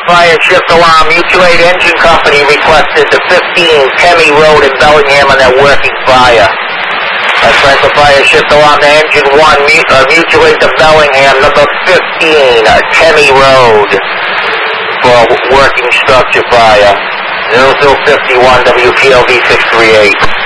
fire shift alarm. Mutual Aid Engine Company requested the 15 Temme Road in Bellingham on that working fire. Franklin Fire shift alarm to engine 1, Mutual Aid to Bellingham, number 15, Temme Road, for working structure fire. 0051 WPLV 638.